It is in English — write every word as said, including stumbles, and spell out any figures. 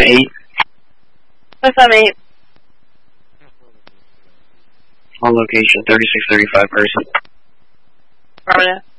eight. What's up, eight? On location, thirty-six thirty-five person. Affirmative.